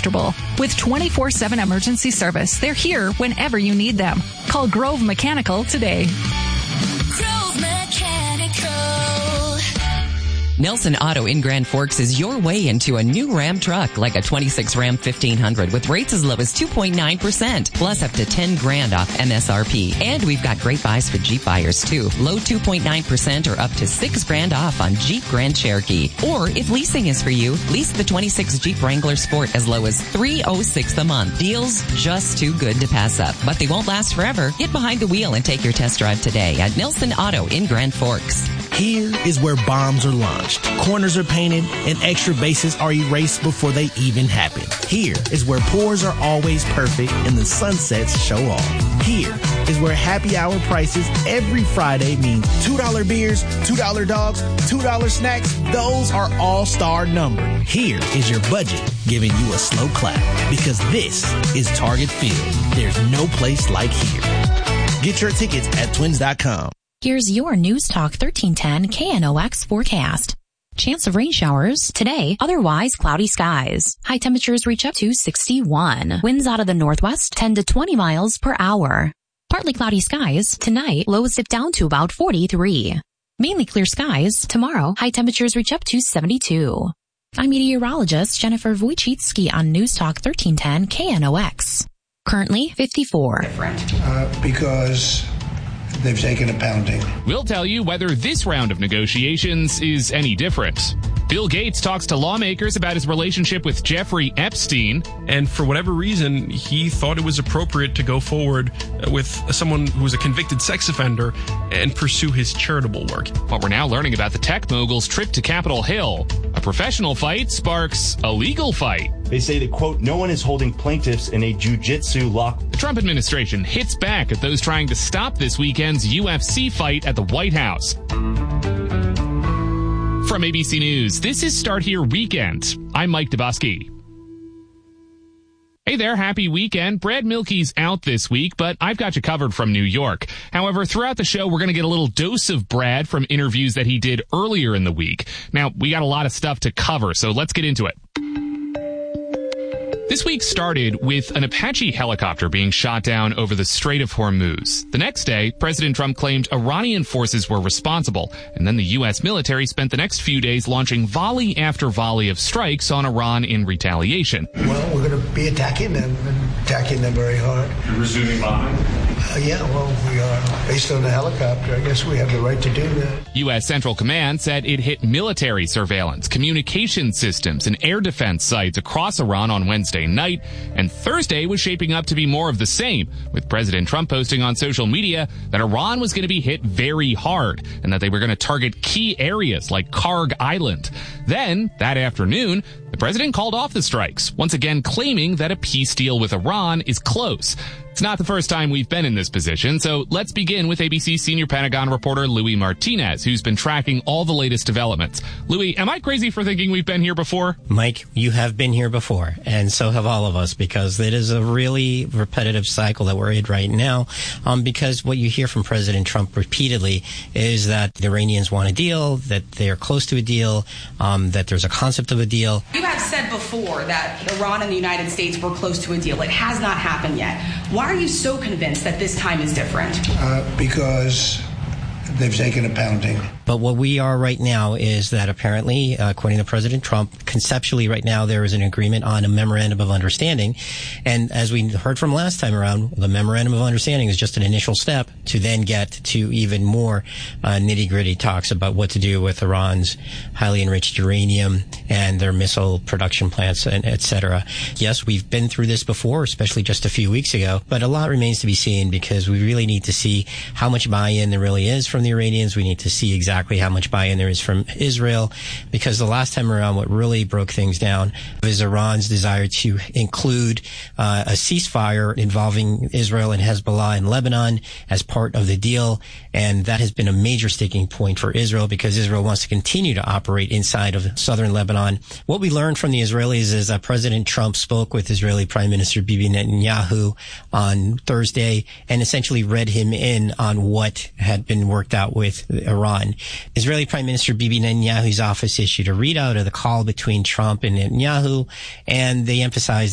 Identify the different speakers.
Speaker 1: comfortable. With 24/7 emergency service, they're here whenever you need them. Call Grove Mechanical today.
Speaker 2: Grove Mechanical.
Speaker 3: Nelson Auto in Grand Forks is your way into a new Ram truck, like a 26 Ram 1500 with rates as low as 2.9%, plus up to $10,000 off MSRP. And we've got great buys for Jeep buyers too. Low 2.9% or up to $6,000 off on Jeep Grand Cherokee. Or if leasing is for you, lease the 26 Jeep Wrangler Sport as low as $306 a month. Deals just too good to pass up, but they won't last forever. Get behind the wheel and take your test drive today at Nelson Auto in Grand Forks.
Speaker 4: Here is where bombs are launched, corners are painted, and extra bases are erased before they even happen. Here is where pours are always perfect and the sunsets show off. Here is where happy hour prices every Friday mean $2 beers, $2 dogs, $2 snacks. Those are all-star numbered. Here is your budget giving you a slow clap, because this is Target Field. There's no place like here. Get your tickets at twins.com.
Speaker 5: Here's your News Talk 1310 KNOX forecast. Chance of rain showers today, otherwise cloudy skies. High temperatures reach up to 61. Winds out of the northwest 10 to 20 miles per hour. Partly cloudy skies tonight, lows dip down to about 43. Mainly clear skies tomorrow, high temperatures reach up to 72. I'm meteorologist Jennifer Wojcicki on News Talk 1310 KNOX. Currently 54.
Speaker 6: Because they've taken a pounding.
Speaker 7: We'll tell you whether this round of negotiations is any different. Bill Gates talks to lawmakers about his relationship with Jeffrey Epstein.
Speaker 8: And for whatever reason, he thought it was appropriate to go forward with someone who was a convicted sex offender and pursue his charitable work.
Speaker 7: But we're now learning about the tech mogul's trip to Capitol Hill. A professional fight sparks a legal fight.
Speaker 9: They say that, quote, no one is holding plaintiffs in a jujitsu lock.
Speaker 7: The Trump administration hits back at those trying to stop this weekend's UFC fight at the White House. From ABC News, this is Start Here Weekend. I'm Mike Dubosky. Hey there, happy weekend. Brad Mielke's out this week, but I've got you covered from New York. However, throughout the show, we're going to get a little dose of Brad from interviews that he did earlier in the week. Now, we got a lot of stuff to cover, so let's get into it. This week started with an Apache helicopter being shot down over the Strait of Hormuz. The next day, President Trump claimed Iranian forces were responsible, and then the U.S. military spent the next few days launching volley after volley of strikes on Iran in retaliation.
Speaker 6: Well, we're going to be attacking them very hard.
Speaker 10: You're resuming bombing?
Speaker 6: Yeah, well, we are. Based on the helicopter, I guess we have the right to do that.
Speaker 7: U.S. Central Command said it hit military surveillance, communication systems, and air defense sites across Iran on Wednesday night, and Thursday was shaping up to be more of the same, with President Trump posting on social media that Iran was going to be hit very hard and that they were going to target key areas like Karg Island. Then, that afternoon, the president called off the strikes, once again claiming that a peace deal with Iran is close. It's not the first time we've been in this position, so let's begin with ABC senior Pentagon reporter Louis Martinez, who's been tracking all the latest developments. Louis, am I crazy for thinking we've been here before?
Speaker 11: Mike, you have been here before, and so have all of us, because it is a really repetitive cycle that we're in right now, because what you hear from President Trump repeatedly is that the Iranians want a deal, that they're close to a deal, that there's a concept of a deal.
Speaker 12: You have said before that Iran and the United States were close to a deal. It has not happened yet. Why are you so convinced that this time is different?
Speaker 6: Because they've taken a pounding.
Speaker 11: But what we are right now is that apparently, according to President Trump, conceptually right now there is an agreement on a memorandum of understanding. And as we heard from last time around, the memorandum of understanding is just an initial step to then get to even more nitty-gritty talks about what to do with Iran's highly enriched uranium and their missile production plants, and et cetera. Yes, we've been through this before, especially just a few weeks ago, but a lot remains to be seen, because we really need to see how much buy-in there really is from the Iranians. We need to see exactly how much buy-in there is from Israel, because the last time around what really broke things down is Iran's desire to include a ceasefire involving Israel and Hezbollah in Lebanon as part of the deal, and that has been a major sticking point for Israel, because Israel wants to continue to operate inside of southern Lebanon. What we learned from the Israelis is that President Trump spoke with Israeli Prime Minister Bibi Netanyahu on Thursday and essentially read him in on what had been worked out with Iran. Israeli Prime Minister Bibi Netanyahu's office issued a readout of the call between Trump and Netanyahu, and they emphasized